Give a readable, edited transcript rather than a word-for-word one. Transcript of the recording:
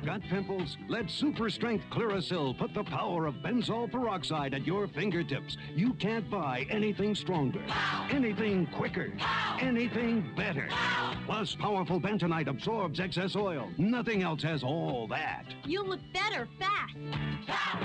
Got pimples? Let Super Strength Clearasil put the power of benzoyl peroxide at your fingertips. You can't buy anything stronger, anything quicker, anything better. Plus, powerful bentonite absorbs excess oil. Nothing else has all that. You look better fast.